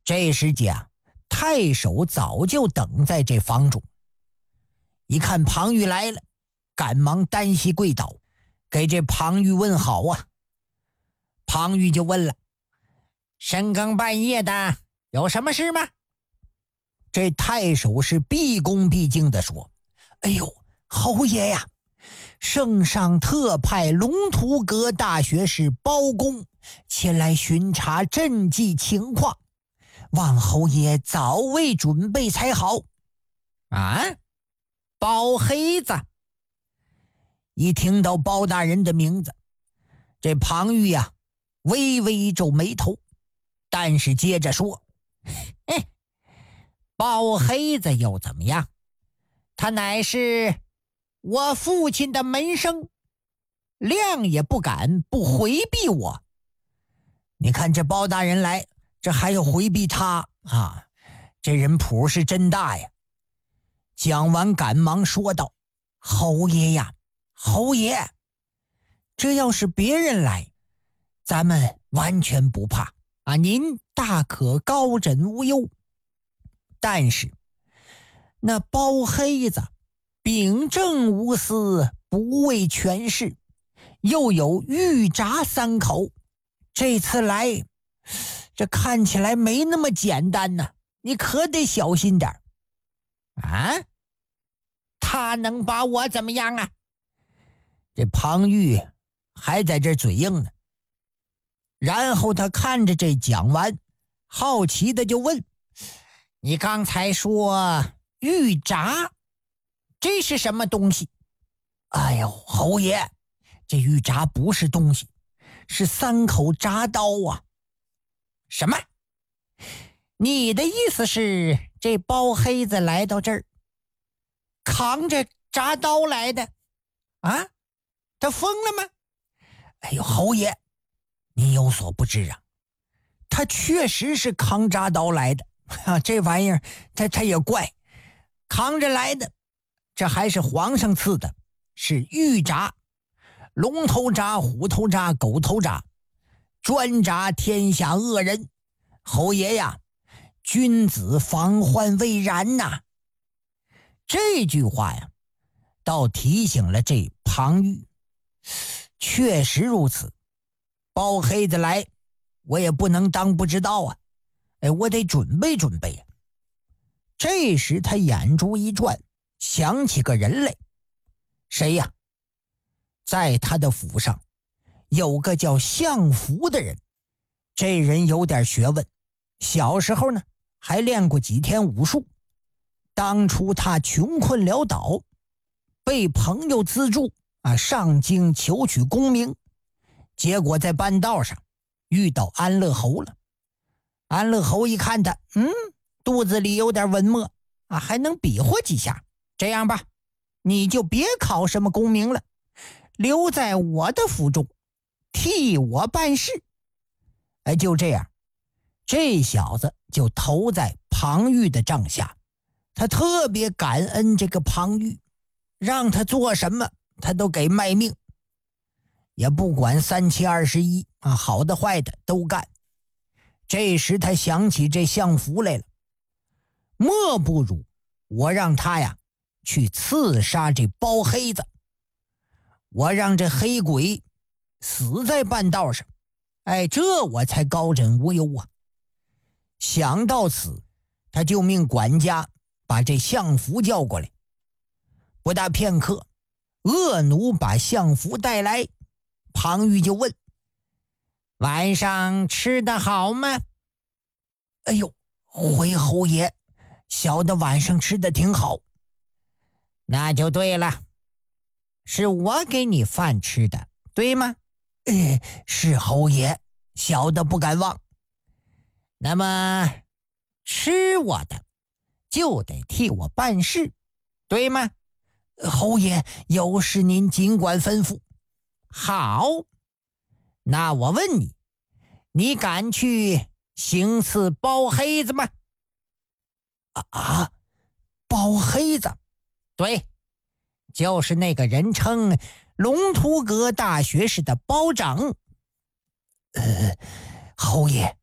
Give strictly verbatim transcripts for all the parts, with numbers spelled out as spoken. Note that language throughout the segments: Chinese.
这时间啊，太守早就等在这房中，一看庞玉来了，赶忙单膝跪倒，给这庞玉问好啊。庞玉就问了：深更半夜的，有什么事吗？这太守是毕恭毕敬地说：哎呦，侯爷呀，圣上特派龙图阁大学士包公前来巡查赈济情况，望侯爷早为准备才好。啊，包黑子。一听到包大人的名字，这庞玉呀、啊、微微皱眉头，但是接着说：嘿，包黑子又怎么样？他乃是我父亲的门生，谅也不敢不回避我。你看这包大人来，这还要回避他啊？这人谱是真大呀。讲完赶忙说道：侯爷呀，侯爷，这要是别人来，咱们完全不怕啊，您大可高枕无忧。但是那包黑子秉正无私，不畏权势，又有玉札三口，这次来这看起来没那么简单呢，你可得小心点啊！他能把我怎么样啊？这庞玉还在这嘴硬呢。然后他看着这讲完，好奇的就问：你刚才说玉札，这是什么东西？哎呦，侯爷，这玉札不是东西，是三口铡刀啊。什么？你的意思是这包黑子来到这儿扛着铡刀来的啊？他疯了吗？哎呦，侯爷，你有所不知啊，他确实是扛铡刀来的啊。这玩意儿他他也怪，扛着来的，这还是皇上赐的，是玉铡，龙头铡、虎头铡、狗头铡，专铡天下恶人。侯爷呀，君子防患未然呐。这句话呀，倒提醒了这庞玉。确实如此，包黑子来，我也不能当不知道啊。哎，我得准备准备啊。这时他眼珠一转，想起个人来。谁呀？在他的府上有个叫相福的人，这人有点学问，小时候呢还练过几天武术。当初他穷困潦倒，被朋友资助啊，上京求取功名，结果在半道上遇到安乐侯了。安乐侯一看他，嗯，肚子里有点文墨啊，还能比划几下。这样吧，你就别考什么功名了，留在我的府中，替我办事。哎，就这样，这小子就投在庞玉的帐下。他特别感恩这个庞玉，让他做什么他都给卖命，也不管三七二十一啊，好的坏的都干。这时他想起这相福来了，莫不如我让他呀去刺杀这包黑子，我让这黑鬼死在半道上，哎，这我才高枕无忧啊。想到此，他就命管家把这相福叫过来。不大片刻，恶奴把相福带来，庞玉就问：晚上吃得好吗？哎呦，回侯爷，小的晚上吃得挺好。那就对了，是我给你饭吃的，对吗？呃，是侯爷，小的不敢忘。那么吃我的就得替我办事，对吗？侯爷，有事您尽管吩咐。好，那我问你，你敢去行刺包黑子吗？啊啊，包黑子？对，就是那个人称龙图阁大学士的包拯。呃，侯爷，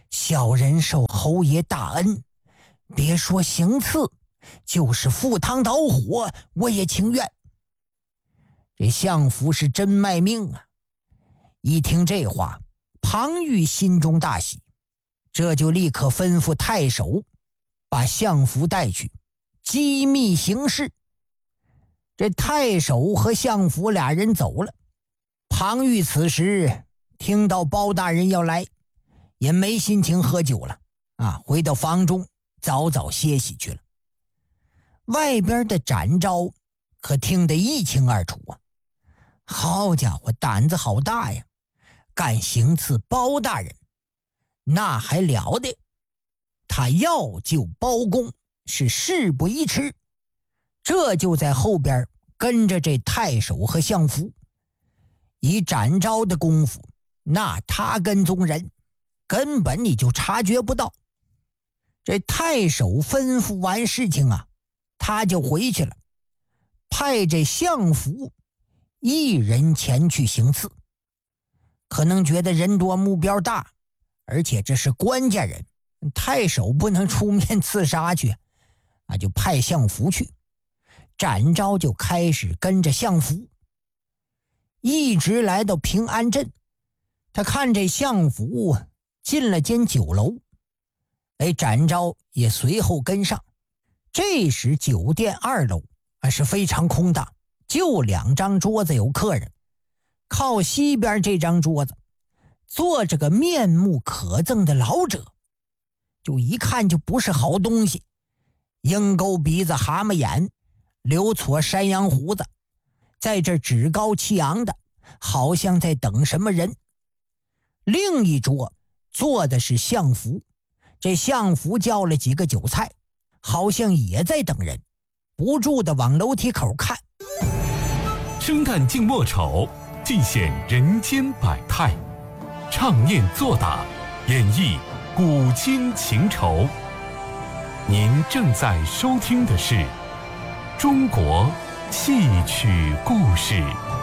小人受侯爷大恩，别说行刺，就是赴汤蹈火，我也情愿。这相府是真卖命啊！一听这话，庞玉心中大喜，这就立刻吩咐太守把相府带去，机密行事。这太守和相府俩人走了，庞玉此时听到包大人要来，也没心情喝酒了啊，回到房中早早歇息去了。外边的展昭可听得一清二楚啊，好家伙，胆子好大呀，敢行刺包大人，那还了得！他要救包公是事不宜迟，这就在后边跟着这太守和相府。以展昭的功夫，那他跟踪人根本你就察觉不到。这太守吩咐完事情啊，他就回去了，派这相府一人前去行刺。可能觉得人多目标大，而且这是关键人，太守不能出面刺杀去，那就派相府去。展昭就开始跟着相府，一直来到平安镇。他看这相府进了间酒楼，哎，展昭也随后跟上。这时酒店二楼还是非常空荡，就两张桌子有客人。靠西边这张桌子坐着个面目可憎的老者，就一看就不是好东西，鹰钩鼻子蛤蟆眼，留撮山羊胡子，在这趾高气扬的，好像在等什么人。另一桌坐的是相府，这相府叫了几个酒菜，好像也在等人，不住地往楼梯口看。 生旦净末丑，尽显人间百态，唱念作打，演绎古今情仇。您正在收听的是中国戏曲故事。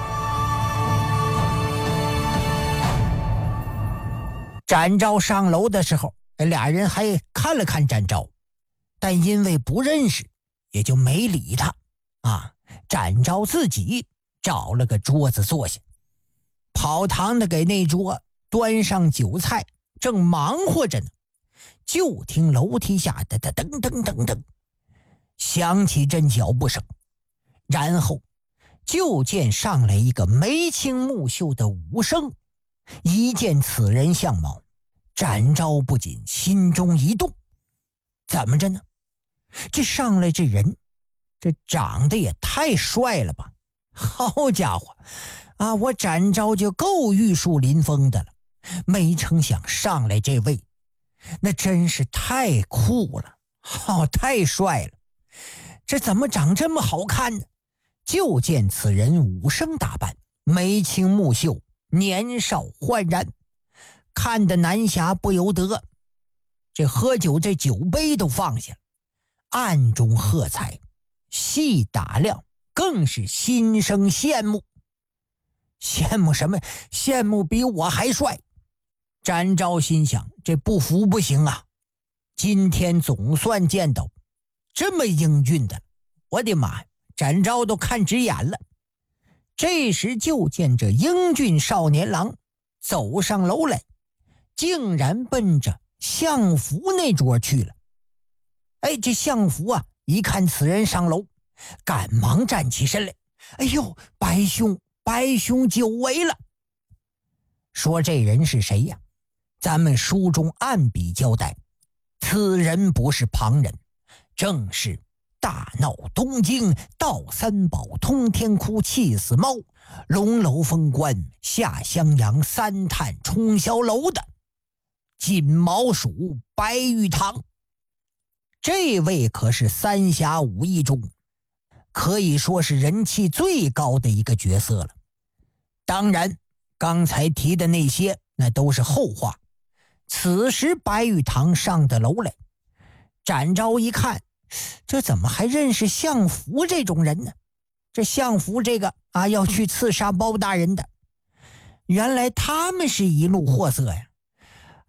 展昭上楼的时候，俩人还看了看展昭，但因为不认识，也就没理他啊。展昭自己找了个桌子坐下，跑堂的给那桌端上酒菜，正忙活着呢，就听楼梯下的噔噔噔噔噔响起阵脚步声，然后就见上来一个眉清目秀的武生。一见此人相貌，展昭不仅心中一动，怎么着呢？这上来这人，这长得也太帅了吧！好家伙啊，我展昭就够玉树临风的了，没成想上来这位，那真是太酷了，好，太帅了！这怎么长这么好看呢？就见此人武生打扮，眉清目秀，年少焕然，看得南侠不由得这喝酒这酒杯都放下了，暗中喝彩，细打量更是心生羡慕。羡慕什么？羡慕比我还帅。展昭心想，这不服不行啊，今天总算见到这么英俊的，我的妈呀，展昭都看直眼了。这时就见这英俊少年郎走上楼来，竟然奔着相府那桌去了。哎，这相府啊，一看此人上楼，赶忙站起身来，哎呦，白兄白兄久违了。说这人是谁呀？咱们书中暗笔交代，此人不是旁人，正是大闹东京，盗三宝，通天窟，气死猫，龙楼封官，下襄阳，三探冲霄楼的金毛鼠白玉堂。这位可是三侠五义中可以说是人气最高的一个角色了。当然刚才提的那些那都是后话。此时白玉堂上的楼来，展昭一看，这怎么还认识相府这种人呢？这相府这个啊要去刺杀包大人的，原来他们是一路货色呀！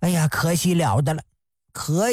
哎呀，可惜了得了，可